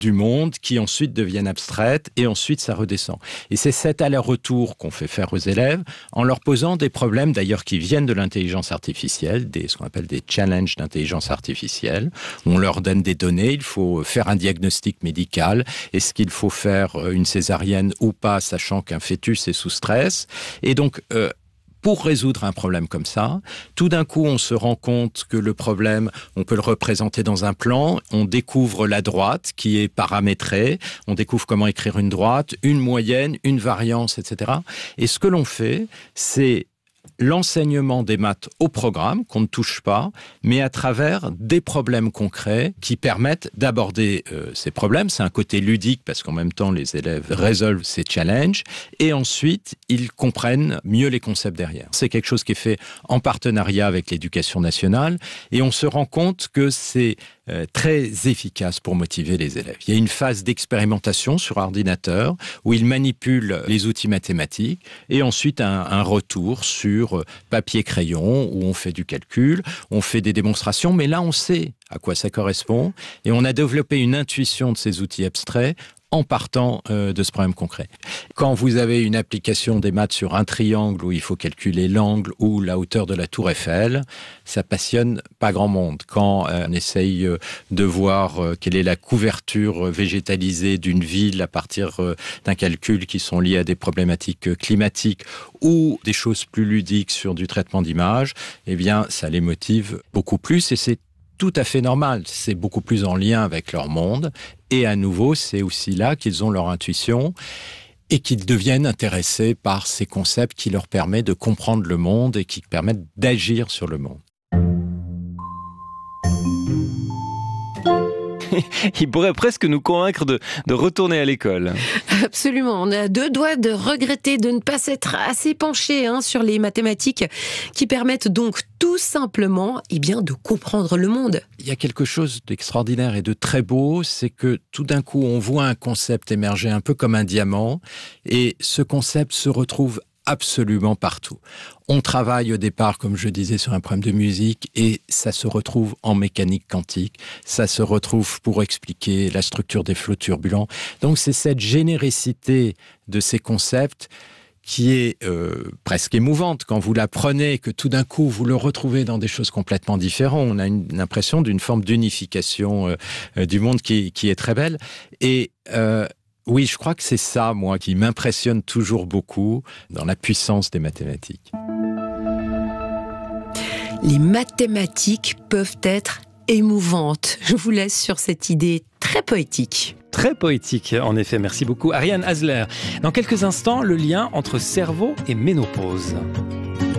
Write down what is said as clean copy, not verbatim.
du monde qui ensuite deviennent abstraites et ensuite ça redescend. Et c'est cet aller-retour qu'on fait faire aux élèves en leur posant des problèmes d'ailleurs qui viennent de l'intelligence artificielle, ce qu'on appelle des challenges d'intelligence artificielle. On leur donne des données, il faut faire un diagnostic médical. Est-ce qu'il faut faire une césarienne ou pas, sachant qu'un fœtus est sous stress? Et donc, pour résoudre un problème comme ça, tout d'un coup, on se rend compte que le problème, on peut le représenter dans un plan. On découvre la droite qui est paramétrée. On découvre comment écrire une droite, une moyenne, une variance, etc. Et ce que l'on fait, c'est l'enseignement des maths au programme, qu'on ne touche pas, mais à travers des problèmes concrets qui permettent d'aborder ces problèmes. C'est un côté ludique parce qu'en même temps, les élèves résolvent ces challenges et ensuite, ils comprennent mieux les concepts derrière. C'est quelque chose qui est fait en partenariat avec l'Éducation nationale et on se rend compte que c'est très efficace pour motiver les élèves. Il y a une phase d'expérimentation sur ordinateur où ils manipulent les outils mathématiques et ensuite un retour sur papier-crayon où on fait du calcul, on fait des démonstrations, mais là on sait à quoi ça correspond et on a développé une intuition de ces outils abstraits en partant de ce problème concret. Quand vous avez une application des maths sur un triangle où il faut calculer l'angle ou la hauteur de la tour Eiffel, ça passionne pas grand monde. Quand on essaye de voir quelle est la couverture végétalisée d'une ville à partir d'un calcul qui sont liés à des problématiques climatiques ou des choses plus ludiques sur du traitement d'images, eh bien, ça les motive beaucoup plus et c'est tout à fait normal. C'est beaucoup plus en lien avec leur monde. Et à nouveau, c'est aussi là qu'ils ont leur intuition et qu'ils deviennent intéressés par ces concepts qui leur permettent de comprendre le monde et qui permettent d'agir sur le monde. Il pourrait presque nous convaincre de retourner à l'école. Absolument. On a deux doigts de regretter de ne pas s'être assez penché sur les mathématiques qui permettent donc tout simplement de comprendre le monde. Il y a quelque chose d'extraordinaire et de très beau, c'est que tout d'un coup, on voit un concept émerger un peu comme un diamant et ce concept se retrouve absolument partout. On travaille au départ, comme je disais, sur un problème de musique et ça se retrouve en mécanique quantique, ça se retrouve pour expliquer la structure des flots turbulents. Donc c'est cette générosité de ces concepts qui est presque émouvante quand vous l'apprenez, que tout d'un coup vous le retrouvez dans des choses complètement différentes. On a l'impression d'une forme d'unification du monde qui est très belle. Et oui, je crois que c'est ça, moi, qui m'impressionne toujours beaucoup dans la puissance des mathématiques. Les mathématiques peuvent être émouvantes. Je vous laisse sur cette idée très poétique. Très poétique, en effet. Merci beaucoup, Ariane Hasler. Dans quelques instants, le lien entre cerveau et ménopause.